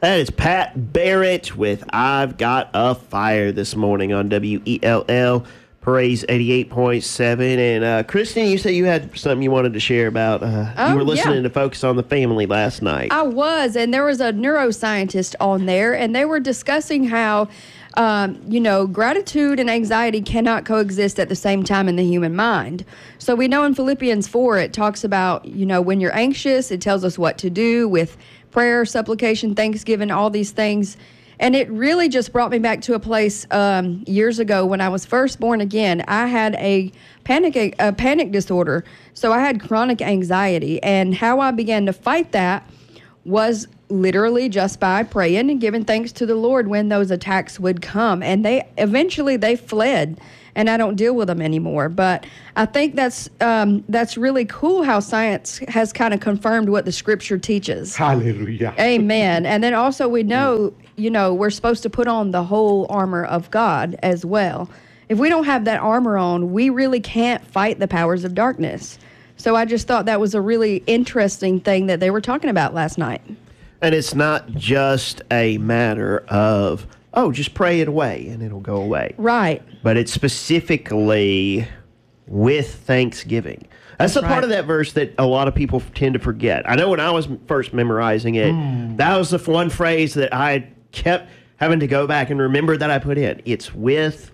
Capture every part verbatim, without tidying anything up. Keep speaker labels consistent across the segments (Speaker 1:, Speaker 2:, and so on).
Speaker 1: That is Pat Barrett with I've Got a Fire this morning on W E L L, Praise eighty-eight point seven. And uh, Kristen, you said you had something you wanted to share about. Uh,
Speaker 2: oh,
Speaker 1: you were listening
Speaker 2: yeah.
Speaker 1: to Focus on the Family last night.
Speaker 2: I was, and there was a neuroscientist on there, and they were discussing how, um, you know, gratitude and anxiety cannot coexist at the same time in the human mind. So we know in Philippians four, it talks about, you know, when you're anxious, it tells us what to do with prayer, supplication, thanksgiving, all these things. And it really just brought me back to a place um, years ago when I was first born again. I had a panic a panic disorder, so I had chronic anxiety. And how I began to fight that was literally just by praying and giving thanks to the Lord when those attacks would come. And they eventually they fled, and I don't deal with them anymore. But I think that's um, that's really cool how science has kind of confirmed what the Scripture teaches.
Speaker 3: Hallelujah.
Speaker 2: Amen. And then also we know, you know, we're supposed to put on the whole armor of God as well. If we don't have that armor on, we really can't fight the powers of darkness. So I just thought that was a really interesting thing that they were talking about last night.
Speaker 1: And it's not just a matter of, oh, just pray it away and it'll go away.
Speaker 2: Right.
Speaker 1: But it's specifically with thanksgiving. That's, That's the right. part of that verse that a lot of people tend to forget. I know when I was first memorizing it, mm. that was the one phrase that I kept having to go back and remember that I put in. It's with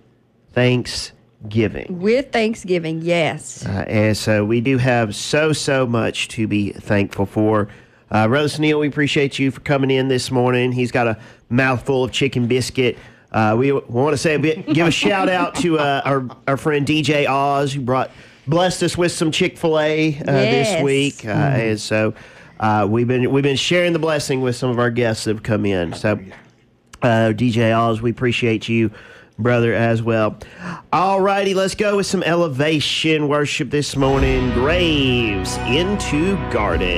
Speaker 1: thanksgiving.
Speaker 2: With thanksgiving, yes.
Speaker 1: Uh, and so we do have so, so much to be thankful for. Uh, Brother Sunil, we appreciate you for coming in this morning. He's got a mouthful of chicken biscuit. Uh, we want to say a bit, give a shout out to uh, our our friend D J Oz, who brought blessed us with some Chick-fil-A uh,
Speaker 2: yes.
Speaker 1: this week, uh, mm. and so uh, we've been we've been sharing the blessing with some of our guests that have come in. So, uh, D J Oz, we appreciate you, brother, as well. All righty, let's go with some elevation worship this morning. Graves into Garden.